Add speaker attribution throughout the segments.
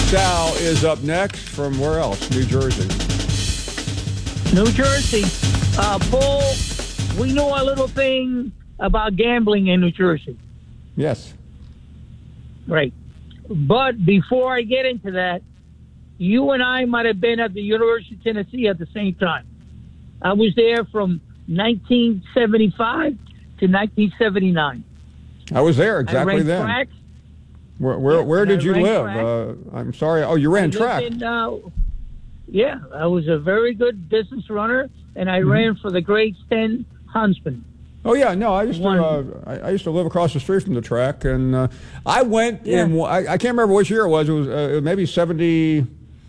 Speaker 1: Sal is up next from where else? New Jersey.
Speaker 2: New Jersey. Paul, we know a little thing about gambling in New Jersey.
Speaker 1: Yes.
Speaker 2: Right. But before I get into that, you and I might have been at the University of Tennessee at the same time. I was there from 1975 to 1979.
Speaker 1: I was there exactly then.
Speaker 2: Track.
Speaker 1: Where did you live? I'm sorry. Oh, you ran track.
Speaker 2: Yeah, I was a very good distance runner, and I ran for the grade 10 Huntsman.
Speaker 1: Oh yeah, no, I used to live across the street from the track, and I went in. I can't remember which year it was. It was maybe 78.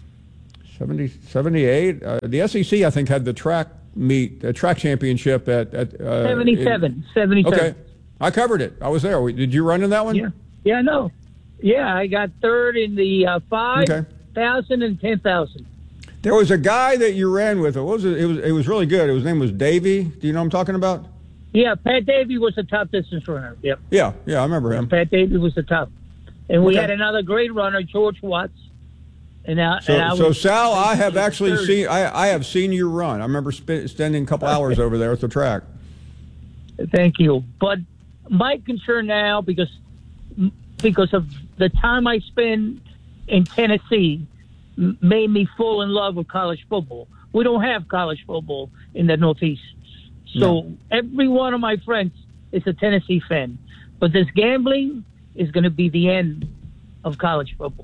Speaker 1: The SEC, I think, had the track track championship at
Speaker 2: 77.
Speaker 1: Okay, I covered it. I was there. Did you run in that one?
Speaker 2: Yeah, no. Yeah, I got third in the 5,000 and 10,000.
Speaker 1: There was a guy that you ran with. What was it? It was really good. His name was Davey. Do you know what I'm talking about?
Speaker 2: Yeah, Pat Davey was a top distance runner. Yep.
Speaker 1: Yeah, I remember him.
Speaker 2: Pat Davey was the top. And we had another great runner, George Watts. So
Speaker 1: Sal, I have actually seen. I have seen you run. I remember spending a couple hours over there at the track.
Speaker 2: Thank you. But my concern now, because of the time I spend in Tennessee, made me fall in love with college football. We don't have college football in the Northeast. So every one of my friends is a Tennessee fan. But this gambling is going to be the end of college football.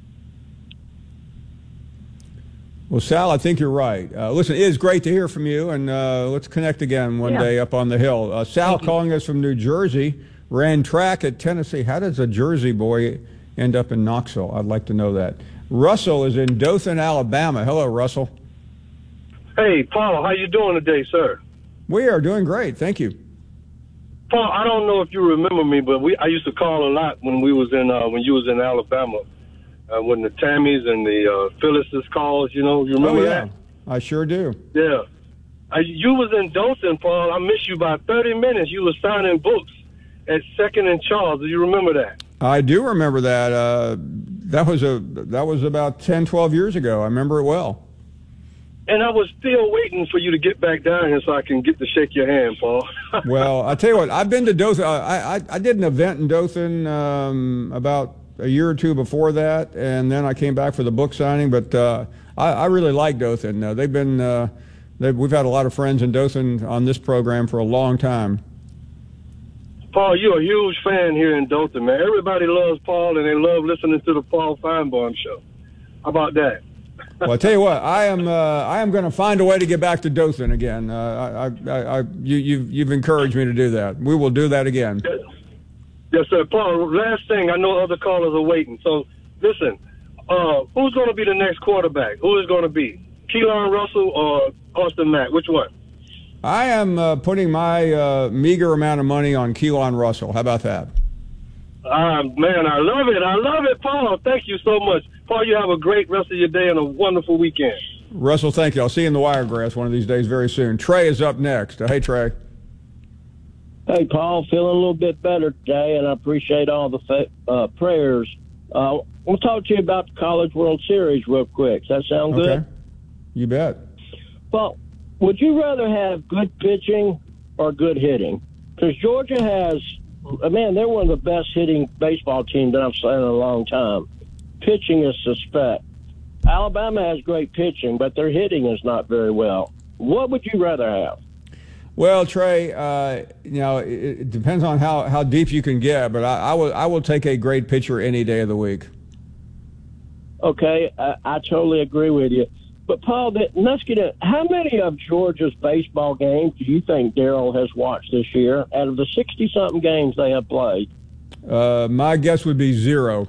Speaker 1: Well, Sal, I think you're right. Listen, it is great to hear from you, and let's connect again one day up on the hill. Sal calling us from New Jersey, ran track at Tennessee. How does a Jersey boy end up in Knoxville? I'd like to know that. Russell is in Dothan, Alabama. Hello, Russell.
Speaker 3: Hey, Paul, how you doing today, sir?
Speaker 1: We are doing great, thank you.
Speaker 3: Paul, I don't know if you remember me, but I used to call a lot when you was in Alabama. When the Tammys and the Phyllis's calls, you remember that?
Speaker 1: I sure do.
Speaker 3: Yeah. You was in Dothan, Paul. I missed you by 30 minutes. You was signing books at 2nd and Charles. Do you remember that?
Speaker 1: I do remember that. That was about 10, 12 years ago. I remember it well.
Speaker 3: And I was still waiting for you to get back down here so I can get to shake your hand, Paul.
Speaker 1: Well, I tell you what, I've been to Dothan. I did an event in Dothan about a year or two before that, and then I came back for the book signing. But I really like Dothan. We've had a lot of friends in Dothan on this program for a long time.
Speaker 3: Paul, you're a huge fan here in Dothan, man. Everybody loves Paul, and they love listening to the Paul Feinbaum show. How about that?
Speaker 1: Well, I tell you what, I am going to find a way to get back to Dothan again. You've encouraged me to do that. We will do that again.
Speaker 3: Yes, sir. Paul, last thing, I know other callers are waiting. So, listen, who's going to be the next quarterback? Who is going to be? Keelan Russell or Austin Mack? Which one?
Speaker 1: I am putting my meager amount of money on Keelan Russell. How about that?
Speaker 3: Man, I love it. I love it, Paul. Thank you so much. Paul, you have a great rest of your day and a wonderful weekend.
Speaker 1: Russell, thank you. I'll see you in the Wiregrass one of these days very soon. Trey is up next. Hey, Trey.
Speaker 4: Hey, Paul, feeling a little bit better today, and I appreciate all the prayers. We'll talk to you about the College World Series real quick. Does that sound good?
Speaker 1: Okay. You bet.
Speaker 4: Well, would you rather have good pitching or good hitting? Because Georgia has, they're one of the best hitting baseball teams that I've seen in a long time. Pitching is suspect. Alabama has great pitching, but their hitting is not very well. What would you rather have?
Speaker 1: Well, Trey, it depends on how deep you can get, but I will take a great pitcher any day of the week.
Speaker 4: Okay, I totally agree with you. But, Paul, let's get it. How many of Georgia's baseball games do you think Darryl has watched this year out of the 60-something games they have played?
Speaker 1: My guess would be 0.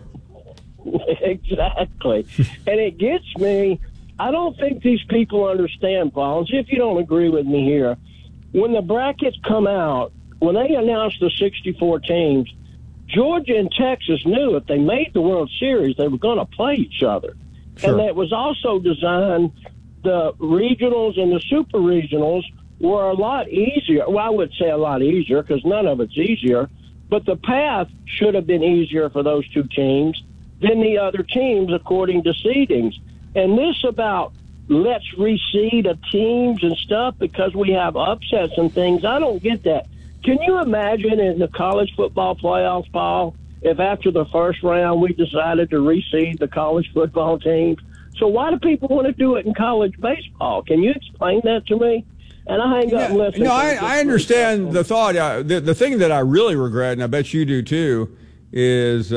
Speaker 4: Exactly. And it gets me, I don't think these people understand, Paul, and see if you don't agree with me here. When the brackets come out, when they announced the 64 teams, Georgia and Texas knew if they made the World Series, they were going to play each other. Sure. And that was also designed, the regionals and the super regionals were a lot easier. Well, I would say a lot easier because none of it's easier, but the path should have been easier for those two teams. than the other teams according to seedings. And this about let's reseed of teams and stuff because we have upsets and things, I don't get that. Can you imagine in the college football playoffs, Paul, if after the first round we decided to reseed the college football teams? So why do people want to do it in college baseball? Can you explain that to me? And I hang up and listen.
Speaker 1: No, I understand the thought. The thing that I really regret, and I bet you do too, is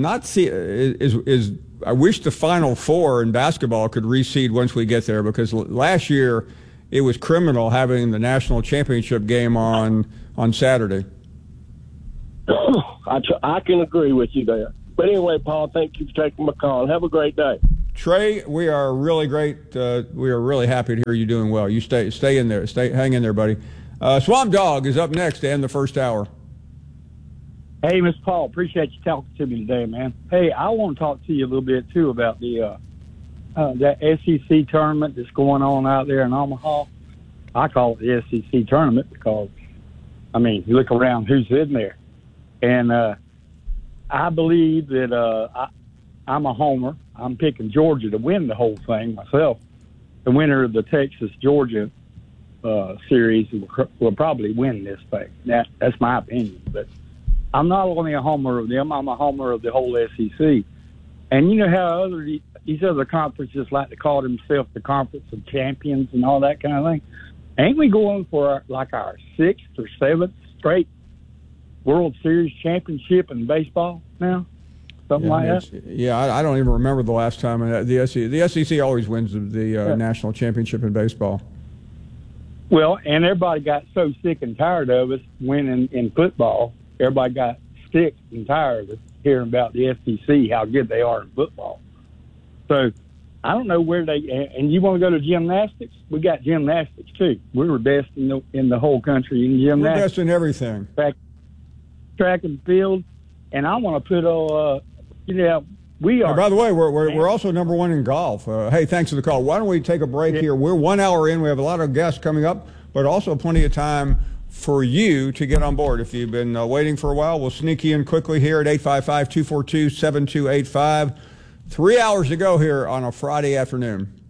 Speaker 1: I wish the Final Four in basketball could reseed once we get there, because last year it was criminal having the national championship game on Saturday.
Speaker 4: I can agree with you there. But anyway, Paul, thank you for taking my call. Have a great day.
Speaker 1: Trey, we are really great. We are really happy to hear you doing well. You stay in there. Hang in there, buddy. Swamp Dog is up next to end the first hour.
Speaker 5: Hey, Mr. Paul, appreciate you talking to me today, man. Hey, I want to talk to you a little bit, too, about the that SEC tournament that's going on out there in Omaha. I call it the SEC tournament because, I mean, you look around who's in there. And I believe that I'm a homer. I'm picking Georgia to win the whole thing myself. The winner of the Texas-Georgia series will probably win this thing. That's my opinion. But I'm not only a homer of them, I'm a homer of the whole SEC. And you know how these other conferences like to call themselves the Conference of Champions and all that kind of thing? Ain't we going for our sixth or seventh straight World Series championship in baseball now? Something like that?
Speaker 1: Yeah, I don't even remember the last time. The SEC always wins the national championship in baseball.
Speaker 5: Well, and everybody got so sick and tired of us winning in football. Everybody got sick and tired of hearing about the SEC, how good they are in football. So I don't know where and you want to go to gymnastics? We got gymnastics, too. We were best in the whole country in gymnastics.
Speaker 1: We're best in everything.
Speaker 5: Track and field. And I want to put, we are.
Speaker 1: By the way, we're also number one in golf. Hey, thanks for the call. Why don't we take a break here? We're 1 hour in. We have a lot of guests coming up, but also plenty of time for you to get on board. If you've been waiting for a while, we'll sneak you in quickly here at 855-242-7285. 3 hours to go here on a Friday afternoon.